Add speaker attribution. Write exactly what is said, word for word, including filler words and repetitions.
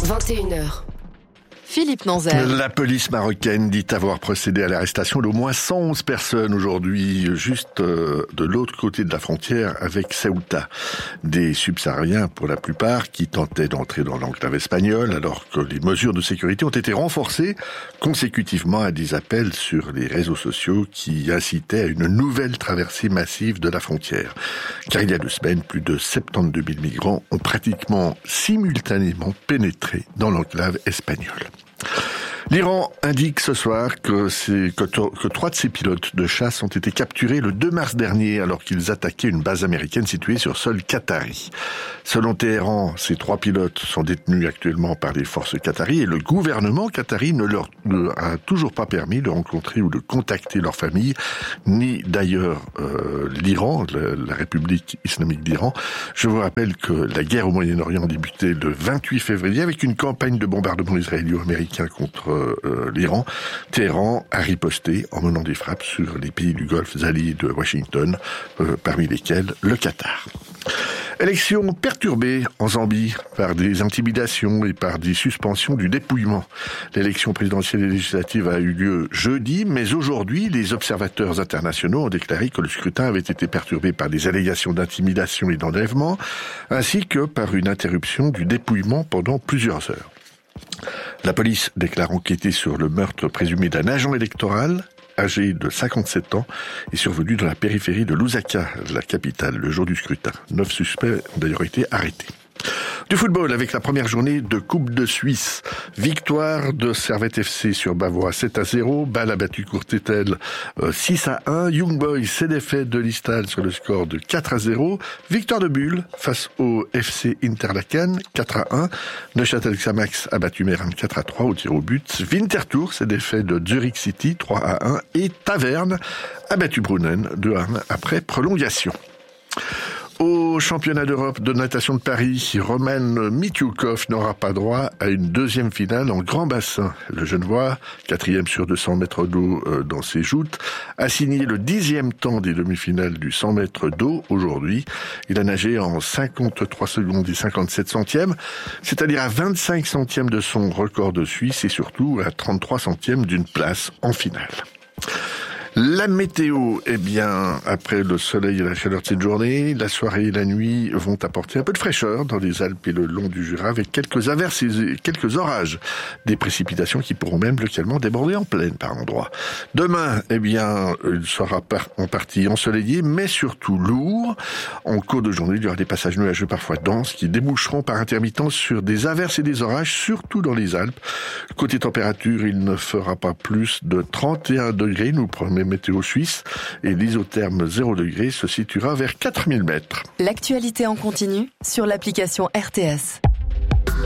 Speaker 1: vingt et une heures.
Speaker 2: Philippe Nanzer.
Speaker 3: La police marocaine dit avoir procédé à l'arrestation d'au moins cent onze personnes aujourd'hui, juste de l'autre côté de la frontière avec Ceuta. Des subsahariens pour la plupart qui tentaient d'entrer dans l'enclave espagnole alors que les mesures de sécurité ont été renforcées consécutivement à des appels sur les réseaux sociaux qui incitaient à une nouvelle traversée massive de la frontière. Car il y a deux semaines, plus de soixante-douze mille migrants ont pratiquement simultanément pénétré dans l'enclave espagnole. L'Iran indique ce soir que, c'est, que, que trois de ses pilotes de chasse ont été capturés le deux mars dernier alors qu'ils attaquaient une base américaine située sur sol qatari. Selon Téhéran, ces trois pilotes sont détenus actuellement par les forces qataries et le gouvernement qatari ne leur ne a toujours pas permis de rencontrer ou de contacter leur famille, ni d'ailleurs euh, l'Iran, la, la République islamique d'Iran. Je vous rappelle que la guerre au Moyen-Orient a débuté le vingt-huit février avec une campagne de bombardement israélo-américain contre Euh, l'Iran. Téhéran a riposté en menant des frappes sur les pays du Golfe alliés de Washington, euh, parmi lesquels le Qatar. Élection perturbée en Zambie par des intimidations et par des suspensions du dépouillement. L'élection présidentielle et législative a eu lieu jeudi, mais aujourd'hui, les observateurs internationaux ont déclaré que le scrutin avait été perturbé par des allégations d'intimidation et d'enlèvement, ainsi que par une interruption du dépouillement pendant plusieurs heures. La police déclare enquêter sur le meurtre présumé d'un agent électoral âgé de cinquante-sept ans et survenu dans la périphérie de Lusaka, la capitale, le jour du scrutin. Neuf suspects ont d'ailleurs été arrêtés. Du football avec la première journée de Coupe de Suisse. Victoire de Servette F C sur Bavois sept à zéro. Bâle a battu Courtétel six à un. Young Boys s'est défait de Listal sur le score de quatre à zéro. Victoire de Bulle face au F C Interlaken quatre à un. Neuchâtel Xamax a battu Meran quatre à trois au tir au but. Winterthur s'est défait de Zurich City trois à un. Et Taverne a battu Brunnen deux à un après prolongation. Au championnat d'Europe de natation de Paris, Roman Mityoukov n'aura pas droit à une deuxième finale en grand bassin. Le Genevois, quatrième sur deux cents mètres d'eau dans ses joutes, a signé le dixième temps des demi-finales du cent mètres d'eau aujourd'hui. Il a nagé en cinquante-trois secondes et cinquante-sept centièmes, c'est-à-dire à vingt-cinq centièmes de son record de Suisse et surtout à trente-trois centièmes d'une place en finale. La météo, eh bien, après le soleil et la chaleur de cette journée, la soirée et la nuit vont apporter un peu de fraîcheur dans les Alpes et le long du Jura avec quelques averses et quelques orages. Des précipitations qui pourront même localement déborder en plaine par endroits. Demain, eh bien, il sera par, en partie ensoleillé, mais surtout lourd. En cours de journée, il y aura des passages nuageux parfois denses qui déboucheront par intermittence sur des averses et des orages, surtout dans les Alpes. Côté température, il ne fera pas plus de trente et un degrés, nous promet météo suisse, et l'isotherme zéro degré se situera vers quatre mille mètres.
Speaker 2: L'actualité en continu sur l'application R T S.